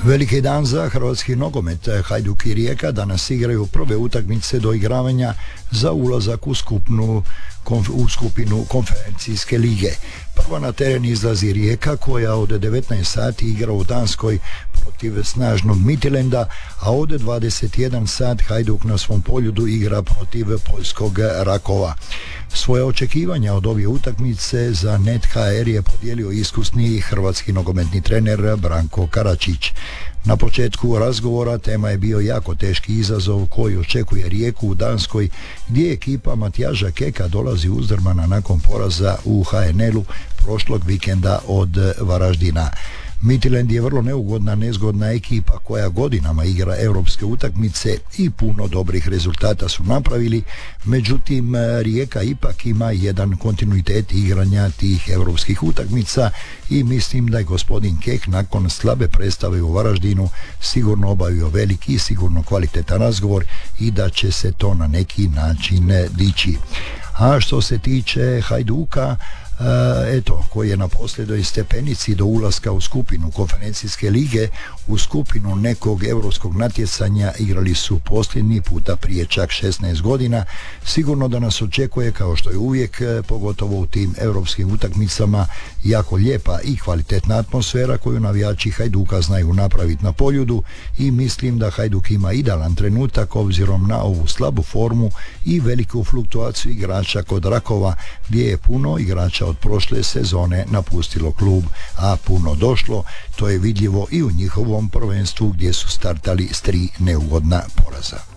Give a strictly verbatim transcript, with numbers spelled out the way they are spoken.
Veliki dan za hrvatski nogomet. Hajduk i Rijeka danas igraju prve utakmice do igravanja za ulazak u skupnu u skupinu konferencijske lige. Prva na teren izlazi Rijeka, koja od devetnaest sati igra u Danskoj protiv snažnog Midtjylanda, a od dvadeset jedan sat Hajduk na svom poljudu igra protiv poljskog Rakova. Svoje očekivanja od ove utakmice za Net точка hr je podijelio iskusni hrvatski nogometni trener Branko Karačić. Na početku razgovora tema je bio jako teški izazov koji očekuje Rijeku u Danskoj, gdje ekipa Matjaža Keka dolazi uzdrmana nakon poraza u ha en el-u prošlog vikenda od Varaždina. Midtjylland je vrlo neugodna, nezgodna ekipa koja godinama igra europske utakmice i puno dobrih rezultata su napravili, međutim Rijeka ipak ima jedan kontinuitet igranja tih europskih utakmica i mislim da je gospodin Kek nakon slabe predstave u Varaždinu sigurno obavio veliki i sigurno kvalitetan razgovor i da će se to na neki način dići. A što se tiče Hajduka, Uh, eto, koji je na posljednjoj stepenici do ulaska u skupinu konferencijske lige, u skupinu nekog europskog natjecanja igrali su posljednji puta prije čak šesnaest godina. Sigurno da nas očekuje, kao što je uvijek, pogotovo u tim europskim utakmicama, jako lijepa i kvalitetna atmosfera koju navijači Hajduka znaju napraviti na poljudu i mislim da Hajduk ima idealan trenutak obzirom na ovu slabu formu i veliku fluktuaciju igrača kod Rakova, gdje je puno igrača od prošle sezone napustilo klub, a puno došlo. To je vidljivo i u njihovom prvenstvu gdje su startali s tri neugodna poraza.